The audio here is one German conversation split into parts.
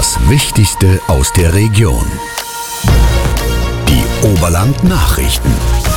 Das Wichtigste aus der Region. Die Oberland-Nachrichten.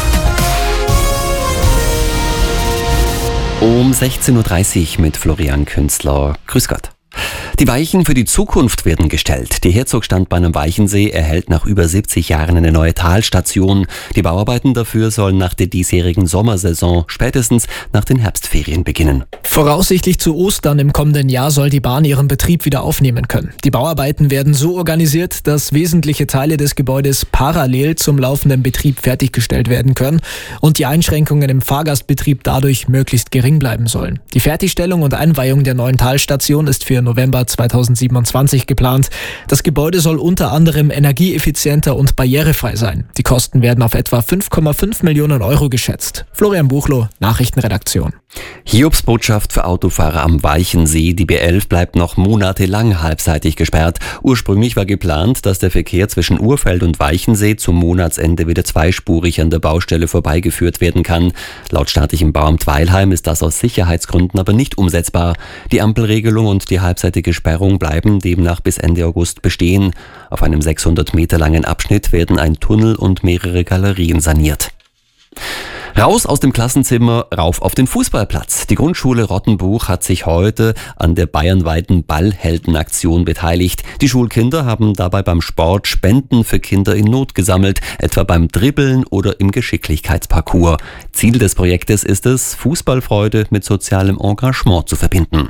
Um 16.30 Uhr mit Florian Künstler. Grüß Gott. Die Weichen für die Zukunft werden gestellt. Die Herzogstandbahn am Weichensee erhält nach über 70 Jahren eine neue Talstation. Die Bauarbeiten dafür sollen nach der diesjährigen Sommersaison spätestens nach den Herbstferien beginnen. Voraussichtlich zu Ostern im kommenden Jahr soll die Bahn ihren Betrieb wieder aufnehmen können. Die Bauarbeiten werden so organisiert, dass wesentliche Teile des Gebäudes parallel zum laufenden Betrieb fertiggestellt werden können und die Einschränkungen im Fahrgastbetrieb dadurch möglichst gering bleiben sollen. Die Fertigstellung und Einweihung der neuen Talstation ist für November 2027 geplant. Das Gebäude soll unter anderem energieeffizienter und barrierefrei sein. Die Kosten werden auf etwa 5,5 Millionen Euro geschätzt. Florian Buchloh, Nachrichtenredaktion. Hiobsbotschaft für Autofahrer am Weichensee. Die B11 bleibt noch monatelang halbseitig gesperrt. Ursprünglich war geplant, dass der Verkehr zwischen Urfeld und Weichensee zum Monatsende wieder zweispurig an der Baustelle vorbeigeführt werden kann. Laut staatlichem Bauamt Weilheim ist das aus Sicherheitsgründen aber nicht umsetzbar. Die Ampelregelung und die halbseitige Sperrung bleiben demnach bis Ende August bestehen. Auf einem 600 Meter langen Abschnitt werden ein Tunnel und mehrere Galerien saniert. Raus aus dem Klassenzimmer, rauf auf den Fußballplatz. Die Grundschule Rottenbuch hat sich heute an der bayernweiten Ballheldenaktion beteiligt. Die Schulkinder haben dabei beim Sport Spenden für Kinder in Not gesammelt, etwa beim Dribbeln oder im Geschicklichkeitsparcours. Ziel des Projektes ist es, Fußballfreude mit sozialem Engagement zu verbinden.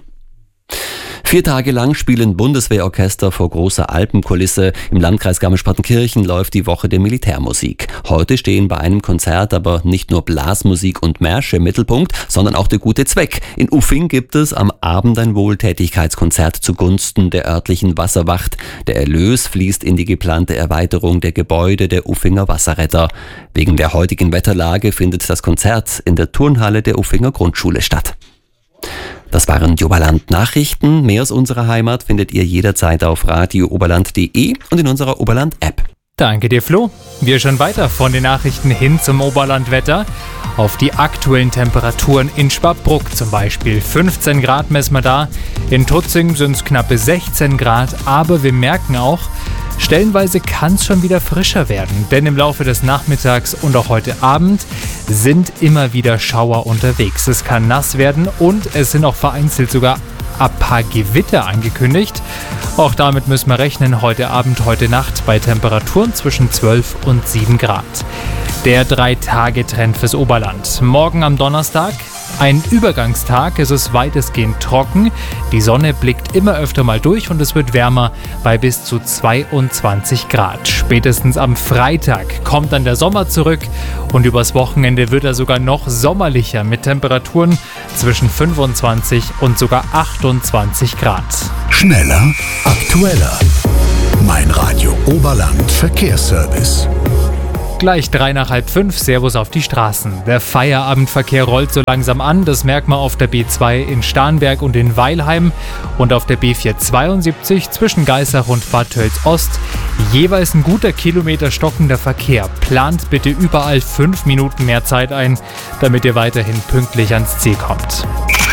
4 Tage lang spielen Bundeswehrorchester vor großer Alpenkulisse. Im Landkreis Garmisch-Partenkirchen läuft die Woche der Militärmusik. Heute stehen bei einem Konzert aber nicht nur Blasmusik und Märsche im Mittelpunkt, sondern auch der gute Zweck. In Uffing gibt es am Abend ein Wohltätigkeitskonzert zugunsten der örtlichen Wasserwacht. Der Erlös fließt in die geplante Erweiterung der Gebäude der Uffinger Wasserretter. Wegen der heutigen Wetterlage findet das Konzert in der Turnhalle der Uffinger Grundschule statt. Das waren die Oberland-Nachrichten. Mehr aus unserer Heimat findet ihr jederzeit auf radiooberland.de und in unserer Oberland-App. Danke dir, Flo. Wir schauen weiter von den Nachrichten hin zum Oberlandwetter. Auf die aktuellen Temperaturen in Schwabruck zum Beispiel. 15 Grad messen wir da. In Tutzing sind es knappe 16 Grad. Aber wir merken auch, stellenweise kann es schon wieder frischer werden, denn im Laufe des Nachmittags und auch heute Abend sind immer wieder Schauer unterwegs. Es kann nass werden und es sind auch vereinzelt sogar ein paar Gewitter angekündigt. Auch damit müssen wir rechnen, heute Abend, heute Nacht bei Temperaturen zwischen 12 und 7 Grad. Der 3-Tage-Trend fürs Oberland. Morgen am Donnerstag ein Übergangstag, es ist weitestgehend trocken, die Sonne blickt immer öfter mal durch und es wird wärmer bei bis zu 22 Grad. Spätestens am Freitag kommt dann der Sommer zurück und übers Wochenende wird er sogar noch sommerlicher mit Temperaturen zwischen 25 und sogar 28 Grad. Schneller, aktueller. Mein Radio Oberland Verkehrsservice. Gleich 3 nach halb 5, Servus auf die Straßen. Der Feierabendverkehr rollt so langsam an, das merkt man auf der B2 in Starnberg und in Weilheim und auf der B472 zwischen Geisach und Bad Tölz-Ost. Jeweils ein guter Kilometer stockender Verkehr. Plant bitte überall 5 Minuten mehr Zeit ein, damit ihr weiterhin pünktlich ans Ziel kommt.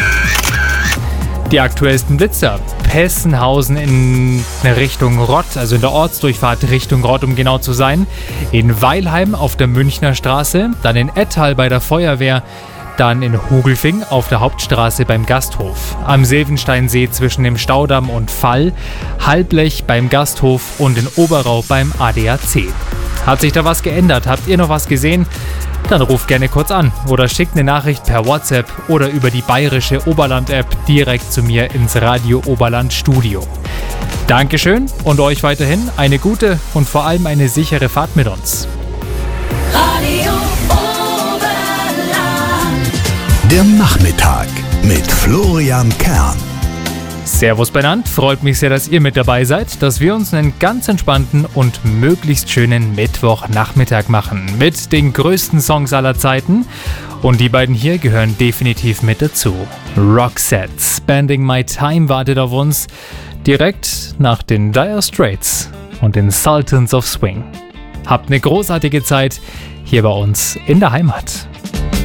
Die aktuellsten Blitzer. Pessenhausen in Richtung Rott, also in der Ortsdurchfahrt Richtung Rott, um genau zu sein. In Weilheim auf der Münchner Straße, dann in Ettal bei der Feuerwehr, dann in Hugelfing auf der Hauptstraße beim Gasthof, am Silvensteinsee zwischen dem Staudamm und Fall, Halblech beim Gasthof und in Oberau beim ADAC. Hat sich da was geändert? Habt ihr noch was gesehen? Dann ruft gerne kurz an oder schickt eine Nachricht per WhatsApp oder über die bayerische Oberland-App direkt zu mir ins Radio Oberland Studio. Dankeschön und euch weiterhin eine gute und vor allem eine sichere Fahrt mit uns. Radio Oberland. Der Nachmittag mit Florian Kern. Servus benannt, freut mich sehr, dass ihr mit dabei seid, dass wir uns einen ganz entspannten und möglichst schönen Mittwochnachmittag machen mit den größten Songs aller Zeiten und die beiden hier gehören definitiv mit dazu. Roxette, Spending My Time wartet auf uns direkt nach den Dire Straits und den Sultans of Swing. Habt eine großartige Zeit hier bei uns in der Heimat.